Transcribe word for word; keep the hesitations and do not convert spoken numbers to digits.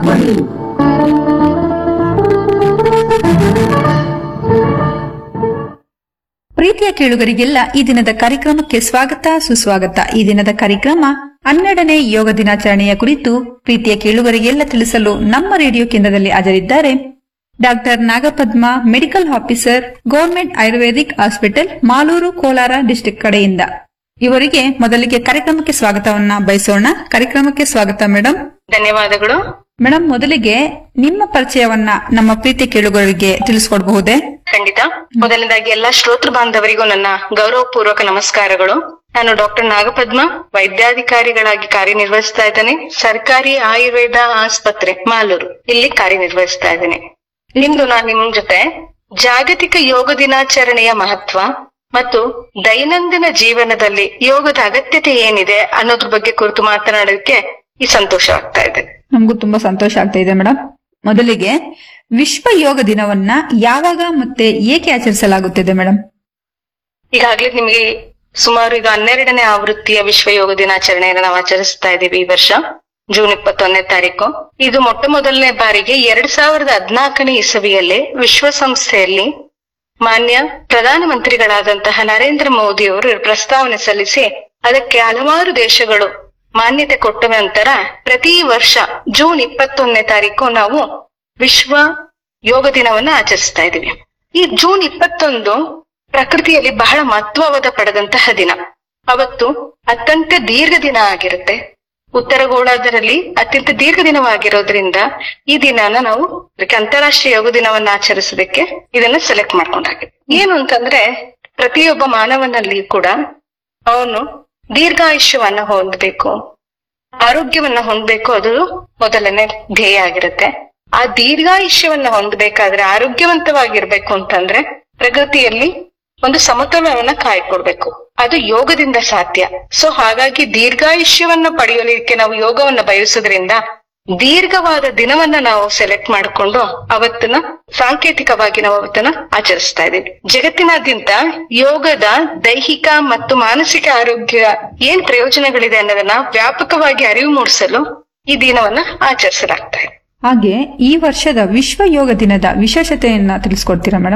ಧ್ವನಿ. ಪ್ರೀತಿಯ ಕೇಳುಗರಿಗೆಲ್ಲ ಈ ದಿನದ ಕಾರ್ಯಕ್ರಮಕ್ಕೆ ಸ್ವಾಗತ ಸುಸ್ವಾಗತ. ಈ ದಿನದ ಕಾರ್ಯಕ್ರಮ ಹನ್ನೆರಡನೇ ಯೋಗ ದಿನಾಚರಣೆಯ ಕುರಿತು ಪ್ರೀತಿಯ ಕೇಳುಗರಿಗೆಲ್ಲ ತಿಳಿಸಲು ನಮ್ಮ ರೇಡಿಯೋ ಕೇಂದ್ರದಲ್ಲಿ ಹಾಜರಿದ್ದಾರೆ doctor Nagapadma, medical officer, government Ayurvedic hospital, Malur, Kolar district ಕಡೆಯಿಂದ. ಇವರಿಗೆ ಮೊದಲಿಗೆ ಕಾರ್ಯಕ್ರಮಕ್ಕೆ ಸ್ವಾಗತವನ್ನ ಬಯಸೋಣ. ಕಾರ್ಯಕ್ರಮಕ್ಕೆ ಸ್ವಾಗತ ಮೇಡಮ್. ಧನ್ಯವಾದಗಳು ಮೇಡಮ್. ಮೊದಲಿಗೆ ನಿಮ್ಮ ಪರಿಚಯವನ್ನ ನಮ್ಮ ಪ್ರೀತಿಯ ಕೇಳುಗರಿಗೆ ತಿಳಿಸ್ಕೊಡ್ಬಹುದೇ? ಖಂಡಿತ. ಮೊದಲನೇದಾಗಿ ಎಲ್ಲಾ ಶ್ರೋತೃ ಬಾಂಧವರಿಗೂ ನನ್ನ ಗೌರವಪೂರ್ವಕ ನಮಸ್ಕಾರಗಳು. ನಾನು ಡಾಕ್ಟರ್ ನಾಗಪದ್ಮ, ವೈದ್ಯಾಧಿಕಾರಿಗಳಾಗಿ ಕಾರ್ಯನಿರ್ವಹಿಸ್ತಾ ಇದ್ದೇನೆ. ಸರ್ಕಾರಿ ಆಯುರ್ವೇದ ಆಸ್ಪತ್ರೆ ಮಾಲೂರು ಇಲ್ಲಿ ಕಾರ್ಯನಿರ್ವಹಿಸ್ತಾ ಇದ್ದೇನೆ. ಇಂದು ನಾನು ನಿಮ್ ಜೊತೆ ಜಾಗತಿಕ ಯೋಗ ದಿನಾಚರಣೆಯ ಮಹತ್ವ ಮತ್ತು ದೈನಂದಿನ ಜೀವನದಲ್ಲಿ ಯೋಗದ ಅಗತ್ಯತೆ ಏನಿದೆ ಅನ್ನೋದ್ರ ಬಗ್ಗೆ ಕುರಿತು ಮಾತನಾಡೋದಕ್ಕೆ ಈ ಸಂತೋಷ ಆಗ್ತಾ ಇದೆ. ನಮಗೂ ತುಂಬಾ ಸಂತೋಷ ಆಗ್ತಾ ಇದೆ ಮೇಡಮ್. ಮೊದಲಿಗೆ ವಿಶ್ವ ಯೋಗ ದಿನವನ್ನ ಯಾವಾಗ ಮತ್ತೆ ಏಕೆ ಆಚರಿಸಲಾಗುತ್ತಿದೆ ಮೇಡಮ್? ಈಗಾಗ್ಲೇ ನಿಮಗೆ ಸುಮಾರು ಈಗ ಹನ್ನೆರಡನೇ ಆವೃತ್ತಿಯ ವಿಶ್ವ ಯೋಗ ದಿನಾಚರಣೆಯನ್ನು ನಾವು ಆಚರಿಸ್ತಾ ಇದ್ದೀವಿ ಈ ವರ್ಷ ಜೂನ್ ಇಪ್ಪತ್ತೊಂದನೇ ತಾರೀಕು. ಇದು ಮೊಟ್ಟ ಮೊದಲನೇ ಬಾರಿಗೆ ಎರಡ್ ಸಾವಿರದ ಹದಿನಾಲ್ಕನೇ ಇಸವಿಯಲ್ಲಿ ವಿಶ್ವಸಂಸ್ಥೆಯಲ್ಲಿ ಮಾನ್ಯ ಪ್ರಧಾನಮಂತ್ರಿಗಳಾದಂತಹ ನರೇಂದ್ರ ಮೋದಿ ಅವರು ಪ್ರಸ್ತಾವನೆ ಸಲ್ಲಿಸಿ ಅದಕ್ಕೆ ಹಲವಾರು ದೇಶಗಳು ಮಾನ್ಯತೆ ಕೊಟ್ಟ ನಂತರ ಪ್ರತಿ ವರ್ಷ ಜೂನ್ ಇಪ್ಪತ್ತೊಂದನೇ ತಾರೀಕು ನಾವು ವಿಶ್ವ ಯೋಗ ದಿನವನ್ನ ಆಚರಿಸ್ತಾ ಇದ್ದೀವಿ. ಈ ಜೂನ್ ಇಪ್ಪತ್ತೊಂದು ಪ್ರಕೃತಿಯಲ್ಲಿ ಬಹಳ ಮಹತ್ವವಾದ ಪಡೆದಂತಹ ದಿನ. ಅವತ್ತು ಅತ್ಯಂತ ದೀರ್ಘ ದಿನ ಆಗಿರುತ್ತೆ. ಉತ್ತರ ಗೋಳಾರ್ಧದಲ್ಲಿ ಅತ್ಯಂತ ದೀರ್ಘ ದಿನವಾಗಿರೋದ್ರಿಂದ ಈ ದಿನಾನ ನಾವು ಅದಕ್ಕೆ ಅಂತಾರಾಷ್ಟ್ರೀಯ ಯೋಗ ದಿನವನ್ನ ಆಚರಿಸೋದಕ್ಕೆ ಇದನ್ನ ಸೆಲೆಕ್ಟ್ ಮಾಡ್ಕೊಂಡಾಗಿದೆ. ಏನು ಅಂತಂದ್ರೆ ಪ್ರತಿಯೊಬ್ಬ ಮಾನವನಲ್ಲಿ ಕೂಡ ಅವನು ದೀರ್ಘಾಯುಷ್ಯವನ್ನ ಹೊಂದಬೇಕು, ಆರೋಗ್ಯವನ್ನ ಹೊಂದಬೇಕು. ಅದು ಮೊದಲನೇ ಧ್ಯೇಯ ಆಗಿರುತ್ತೆ. ಆ ದೀರ್ಘಾಯುಷ್ಯವನ್ನ ಹೊಂದಬೇಕಾದ್ರೆ, ಆರೋಗ್ಯವಂತವಾಗಿರ್ಬೇಕು ಅಂತಂದ್ರೆ ಪ್ರಗತಿಯಲ್ಲಿ ಒಂದು ಸಮತೋಲನವನ್ನ ಕಾಯ್ಕೊಡ್ಬೇಕು. ಅದು ಯೋಗದಿಂದ ಸಾಧ್ಯ. ಸೊ ಹಾಗಾಗಿ ದೀರ್ಘಾಯುಷ್ಯವನ್ನ ಪಡೆಯಲಿಕ್ಕೆ ನಾವು ಯೋಗವನ್ನ ಬಯಸೋದ್ರಿಂದ ದೀರ್ಘವಾದ ದಿನವನ್ನ ನಾವು ಸೆಲೆಕ್ಟ್ ಮಾಡಿಕೊಂಡು ಅವತ್ತನ್ನ ಸಾಂಕೇತಿಕವಾಗಿ ನಾವು ಅವತ್ತನ್ನ ಆಚರಿಸ್ತಾ ಇದ್ದೀವಿ. ಜಗತ್ತಿನಾದ್ಯಂತ ಯೋಗದ ದೈಹಿಕ ಮತ್ತು ಮಾನಸಿಕ ಆರೋಗ್ಯ ಏನ್ ಪ್ರಯೋಜನಗಳಿದೆ ಅನ್ನೋದನ್ನ ವ್ಯಾಪಕವಾಗಿ ಅರಿವು ಮೂಡಿಸಲು ಈ ದಿನವನ್ನ ಆಚರಿಸಲಾಗ್ತಾ ಇದೆ. ಹಾಗೆ ಈ ವರ್ಷದ ವಿಶ್ವ ಯೋಗ ದಿನದ ವಿಶೇಷತೆಯನ್ನ ತಿಳಿಸ್ಕೊಡ್ತೀರಾ ಮೇಡಮ್?